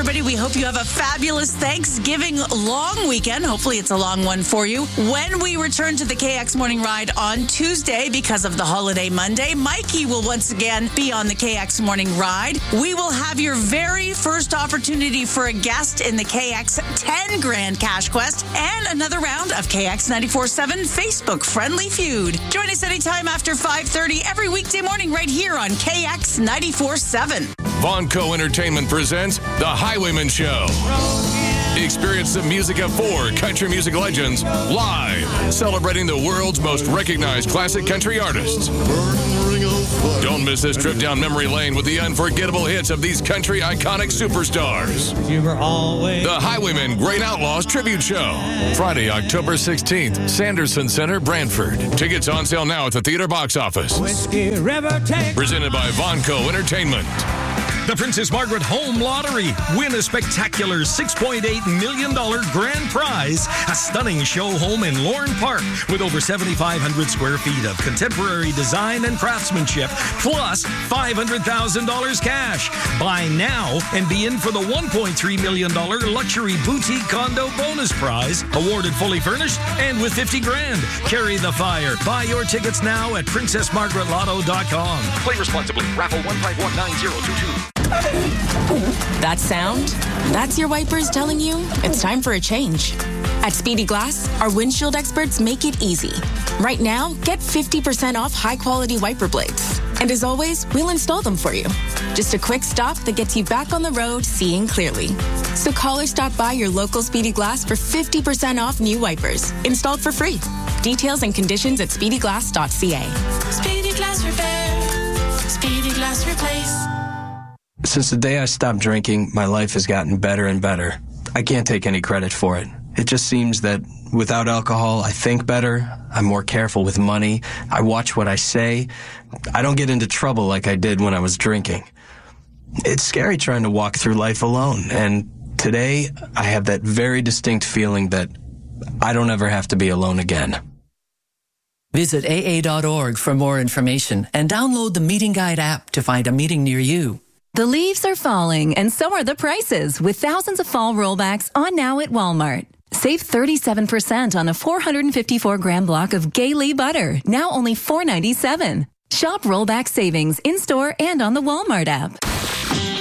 everybody. We hope you have a fabulous Thanksgiving long weekend. Hopefully it's a long one for you. When we return to the KX Morning Ride on Tuesday, because of the holiday Monday, Mikey will once again be on the KX Morning Ride. We will have your very first opportunity for a guest in the KX 10 Grand Cash Quest and another round of KX 94.7 Facebook Friendly Feud. Join us anytime after 5:30 every weekday morning right here on KX 94.7. Vonco Entertainment presents The Highwayman Show. Experience the music of 4 country music legends live, celebrating the world's most recognized classic country artists. Don't miss this trip down memory lane with the unforgettable hits of these country iconic superstars. The Highwayman Great Outlaws Tribute Show, Friday, October 16th, Sanderson Center, Brantford. Tickets on sale now at the theater box office. Presented by Vonco Entertainment. The Princess Margaret Home Lottery. Win a spectacular $6.8 million grand prize. A stunning show home in Lorne Park with over 7,500 square feet of contemporary design and craftsmanship, plus $500,000 cash. Buy now and be in for the $1.3 million luxury boutique condo bonus prize, awarded fully furnished and with 50 grand. Carry the fire. Buy your tickets now at princessmargaretlotto.com. Play responsibly. Raffle 1519022. That sound? That's your wipers telling you it's time for a change. At Speedy Glass, our windshield experts make it easy. Right now, get 50% off high-quality wiper blades. And as always, we'll install them for you. Just a quick stop that gets you back on the road seeing clearly. So call or stop by your local Speedy Glass for 50% off new wipers, installed for free. Details and conditions at speedyglass.ca. Speedy Glass Repair. Speedy Glass Replace. Since the day I stopped drinking, my life has gotten better and better. I can't take any credit for it. It just seems that without alcohol, I think better, I'm more careful with money, I watch what I say, I don't get into trouble like I did when I was drinking. It's scary trying to walk through life alone, and today I have that very distinct feeling that I don't ever have to be alone again. Visit AA.org for more information and download the Meeting Guide app to find a meeting near you. The leaves are falling, and so are the prices, with thousands of fall rollbacks on now at Walmart. Save 37% on a 454-gram block of Gaylee butter, now only $4.97. Shop rollback savings in-store and on the Walmart app.